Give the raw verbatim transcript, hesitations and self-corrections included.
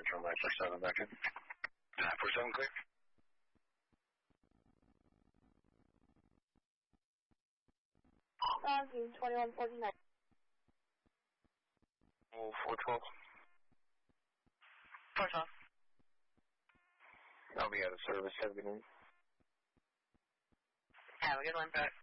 Central nine four seven back in. nine four seven clear. Longview twenty-one forty-nine. Oh, four twelve. four twelve. I'll be out of service. Have a good one. Have a good one, bro.